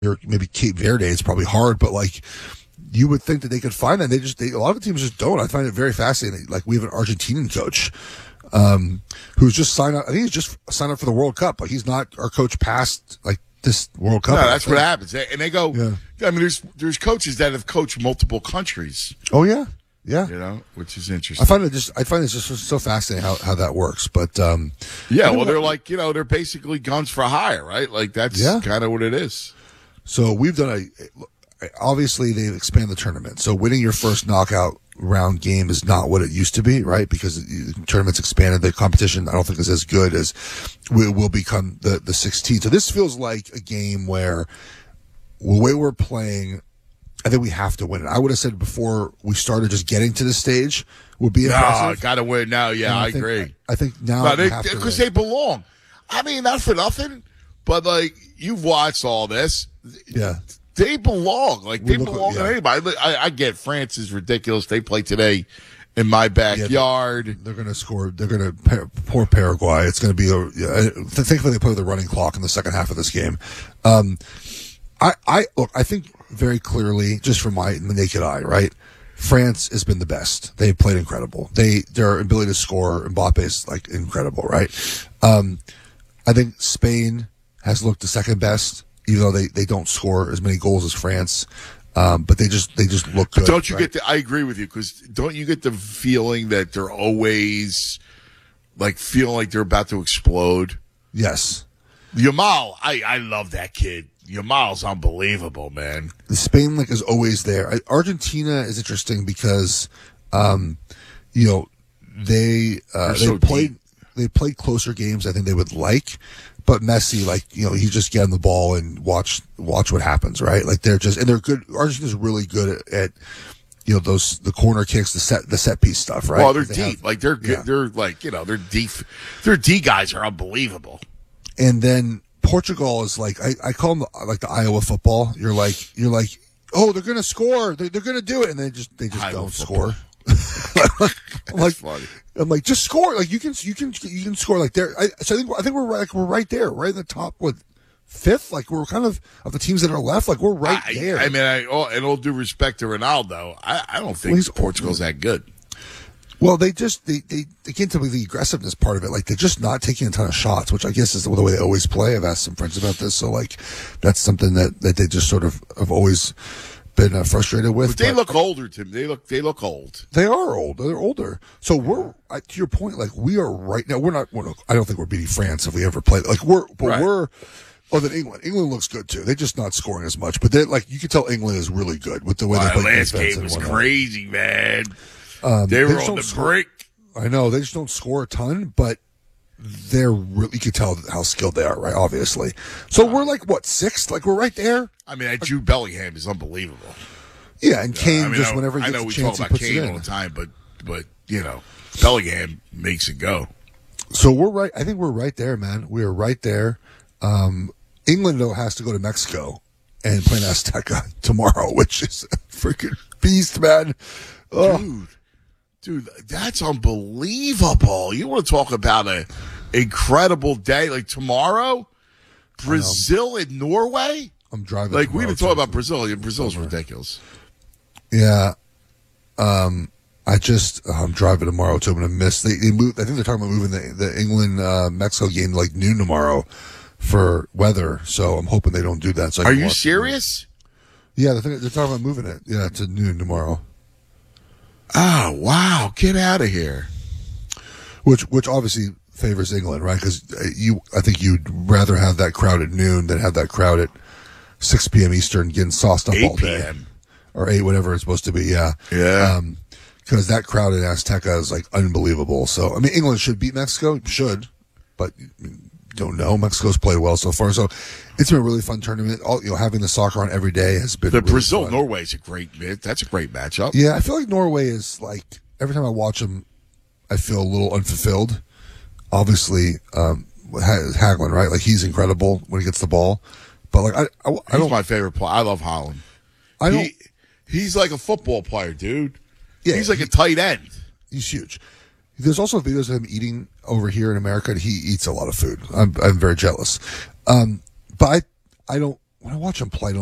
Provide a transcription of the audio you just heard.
or maybe Cape Verde, it's probably hard, but like you would think that they could find that. A lot of the teams just don't. I find it very fascinating. Like we have an Argentinian coach who's just signed up. I think he's just signed up for the World Cup. Like he's not our coach past like this World Cup. No, that's what happens. And they go, I mean, there's coaches that have coached multiple countries. Oh yeah. Yeah. You know, which is interesting. I find it just so fascinating how that works. But, they're like, they're basically guns for hire, right? Like that's kind of what it is. So we've done obviously they've expanded the tournament. So winning your first knockout round game is not what it used to be, right? Because the tournament's expanded. The competition, I don't think is as good as will become the 16. So this feels like a game where the way we're playing, I think we have to win it. I would have said before we started just getting to this stage would be impressive. No, got to win now. Yeah, I agree. I think now because they belong. I mean, not for nothing, but like you've watched all this. Yeah. They belong. Like, they belong to anybody. I get France is ridiculous. They play today in my backyard. Yeah, they're going to score. They're going to poor Paraguay. It's going to be thankfully they play with the running clock in the second half of this game. I think very clearly, just from my naked eye, right? France has been the best. They've played incredible. Their ability to score, Mbappe is like incredible, right? I think Spain has looked the second best, even though they don't score as many goals as France. But they just look good. Don't you get I agree with you, because don't you get the feeling that they're always like feeling like they're about to explode? Yes. Yamal, I love that kid. Yamal's unbelievable, man. Spain is always there. Argentina is interesting because, they played closer games I think they would like, but Messi, he's just getting the ball and watch what happens, right? Like they're good. Argentina's really good at the corner kicks, the set piece stuff, right? Well, they're deep. They're good. Yeah. They're deep. Their D guys are unbelievable. And then Portugal is I call them like the Iowa football. You're like, oh, they're gonna score. They're gonna do it, and they just don't score. I'm like, just score. Like you can score. Like there. So I think we're right there, right in the top fifth. Like we're kind of the teams that are left. Like we're right there. I mean, in all due respect to Ronaldo, I don't think Portugal's that good. Well, they can't tell me the aggressiveness part of it. Like they're just not taking a ton of shots, which I guess is the way they always play. I've asked some friends about this, so that's something that they just sort of have always been frustrated with. But they look older, Tim. They look old. They are old. They're older. So we're to your point. Like we are right now. We're not. I don't think we're beating France if we ever play. We're. Oh, then England. England looks good too. They're just not scoring as much, but you can tell England is really good with the way they play. Last game was crazy, man. They were on the break. I know they just don't score a ton, but they're really. You can tell how skilled they are, right? Obviously. So we're sixth? Like we're right there. I mean, that Jude Bellingham is unbelievable. Yeah, and Kane whenever he gets I know a chance, we talk about Kane all the time, but Bellingham makes it go. So we're right. I think we're right there, man. We are right there. England though has to go to Mexico and play in Azteca tomorrow, which is a freaking beast, man. Oh. Dude, that's unbelievable. You want to talk about an incredible day? Like tomorrow, Brazil and Norway? I'm driving. We didn't talk about Brazil. Brazil's ridiculous. Yeah. I'm driving tomorrow, so I'm going to miss. They moved. I think they're talking about moving the England Mexico game to noon tomorrow for weather. So I'm hoping they don't do that. So are you serious? Yeah, they're talking about moving it. Yeah, to noon tomorrow. Oh, wow. Get out of here. Which obviously favors England, right? Because I think you'd rather have that crowd at noon than have that crowd at 6 p.m. Eastern getting sauced up all day. 8 p.m. Or 8, whatever it's supposed to be, yeah. Yeah. Because that crowd in Azteca is unbelievable. So, I mean, England should beat Mexico. Should. But don't know. Mexico's played well so far. So it's been a really fun tournament. Having the soccer on every day has been the really Brazil-Norway is that's a great matchup. Yeah, I feel like Norway is every time I watch them, I feel a little unfulfilled. Obviously, Hagelin, right? He's incredible when he gets the ball. But I don't. He's my favorite player. I love Holland. He's like a football player, dude. Yeah, he's like a tight end. He's huge. There's also videos of him eating over here in America, and he eats a lot of food. I'm very jealous. But I don't when I watch them play, I don't